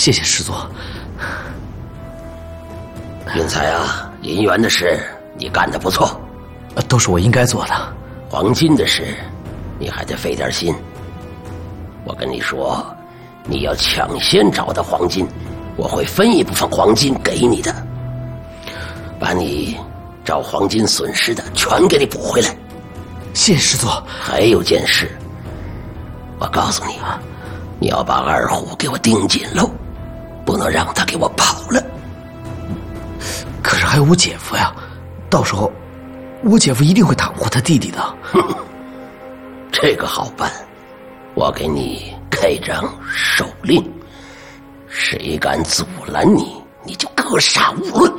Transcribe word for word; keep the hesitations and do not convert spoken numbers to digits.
谢谢师座。 云彩啊，银元的事你干得不错， 都是我应该做的。 黄金的事，你还得费点心。我跟你说，你要抢先找到黄金，我会分一部分黄金给你的，把你找黄金损失的全给你补回来。 谢谢师座。 还有件事，我告诉你啊，你要把二虎给我盯紧喽，不能让他给我跑了。 可是还有我姐夫呀，到时候我姐夫一定会袒护他弟弟的。 哼，这个好办，我给你开张手令，谁敢阻拦你，你就格杀勿论。